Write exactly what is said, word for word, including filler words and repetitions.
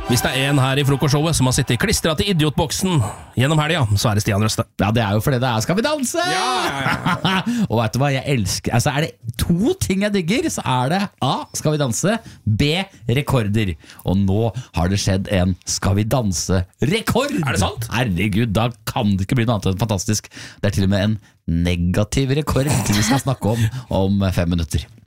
Hvis det er en her i frokostshowet som har sittet klistret til idiotboksen gjennom helga, så er det Stian Røste. Ja, det er jo fordi det er Skal vi danse! Ja, ja, ja. Og vet du hva, jeg elsker Altså, er det to ting jeg digger, så er det A, Skal vi danse, B, rekorder. Og nå har det skjedd en Skal vi danse-rekord! Er det sant? Herregud, da kan det ikke bli noe annet enn fantastisk. Det er til og med en negativ rekord vi skal snakke om om fem minutter.